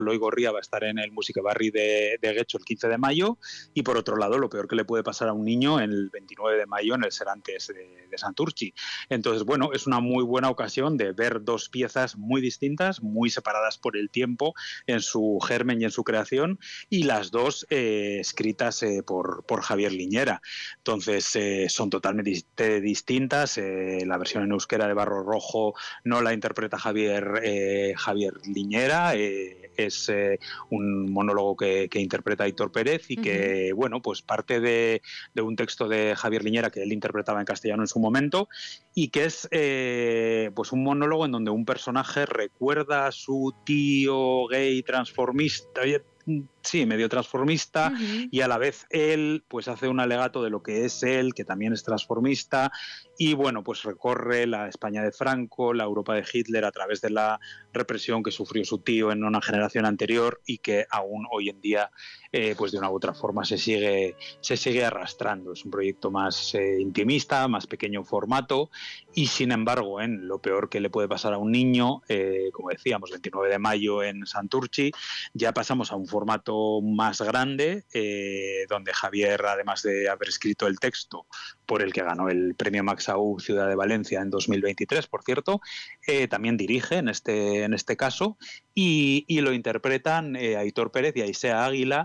Eloi Gorría va a estar en el Musicabarri de Guecho el 15 de mayo, y por otro lado, lo peor que le puede pasar a un niño el 29 de mayo en el Serantes de Santurtzi. Entonces, bueno, es una muy buena ocasión de ver dos piezas muy distintas, muy separadas por el tiempo en su germen y en su creación, y las dos escritas por Javier Liñera. Entonces, son totalmente distintas. La versión en euskera de Barro Rojo no la interpreta Javier Liñera, es un monólogo que interpreta Aitor Pérez y que, bueno, pues parte de un texto de Javier Liñera que él interpretaba en castellano en su momento, y que es pues un monólogo en donde un personaje recuerda a su tío gay transformista, sí, medio transformista, y a la vez él pues hace un alegato de lo que es él, que también es transformista, y bueno, pues recorre la España de Franco, la Europa de Hitler, a través de la represión que sufrió su tío en una generación anterior y que aún hoy en día pues de una u otra forma se sigue arrastrando. Es un proyecto más intimista, más pequeño en formato, y sin embargo, en lo peor que le puede pasar a un niño, como decíamos, 29 de mayo en Santurtzi, ya pasamos a un formato más grande, donde Javier, además de haber escrito el texto por el que ganó el premio Max Aub Ciudad de Valencia en 2023, por cierto, también dirige en este caso, y lo interpretan Aitor Pérez y Aisea Águila.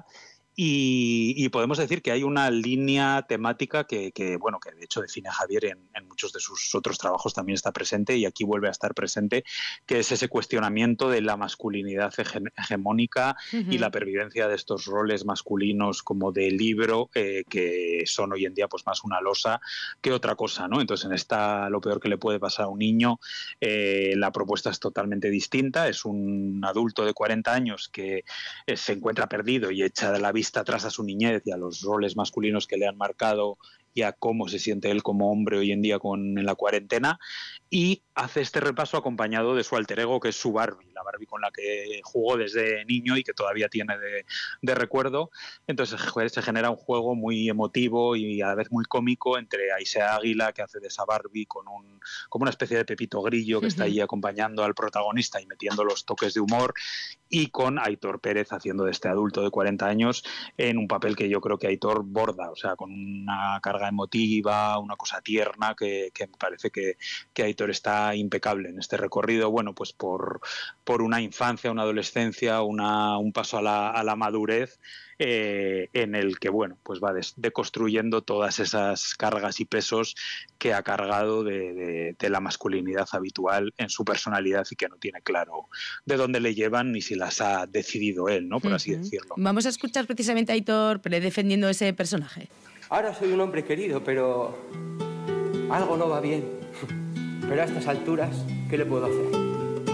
Y podemos decir que hay una línea temática que bueno, que de hecho define a Javier en muchos de sus otros trabajos, también está presente, y aquí vuelve a estar presente, que es ese cuestionamiento de la masculinidad hegemónica y la pervivencia de estos roles masculinos como de libro, que son hoy en día pues más una losa que otra cosa, ¿no? Entonces, en esta, lo peor que le puede pasar a un niño, la propuesta es totalmente distinta. Es un adulto de 40 años que se encuentra perdido y echa de la vista atrás a su niñez y a los roles masculinos que le han marcado y a cómo se siente él como hombre hoy en día en la cuarentena, y hace este repaso acompañado de su alter ego, que es su Barbie, la Barbie con la que jugó desde niño y que todavía tiene de recuerdo. Entonces se genera un juego muy emotivo y a la vez muy cómico entre Aisea Águila, que hace de esa Barbie como una especie de Pepito Grillo que está ahí acompañando al protagonista y metiendo los toques de humor, y con Aitor Pérez haciendo de este adulto de 40 años en un papel que yo creo que Aitor borda, o sea, con una carga emotiva, una cosa tierna, que me parece que Aitor está impecable en este recorrido, bueno, pues por una infancia, una adolescencia, un paso a la madurez, en el que, bueno, pues va deconstruyendo todas esas cargas y pesos que ha cargado de la masculinidad habitual en su personalidad y que no tiene claro de dónde le llevan ni si las ha decidido él, ¿no? Por así decirlo. Vamos a escuchar precisamente a Aitor Pérez defendiendo ese personaje. Ahora soy un hombre querido, pero algo no va bien. Pero a estas alturas, ¿qué le puedo hacer?